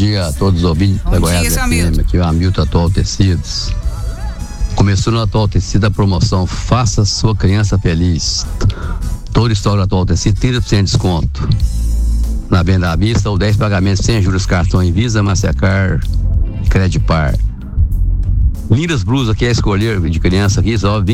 dia a todos os ouvintes da Goiás FM. Aqui é o Hamilton Atual Tecidos. Começou no Atual Tecido a promoção Faça Sua Criança Feliz. Toda história do Atual Tecido, 30% de desconto na venda à vista ou 10 pagamentos sem juros, cartões Visa, Mastercard, Credipar. Lindas blusas que é escolher de criança aqui, só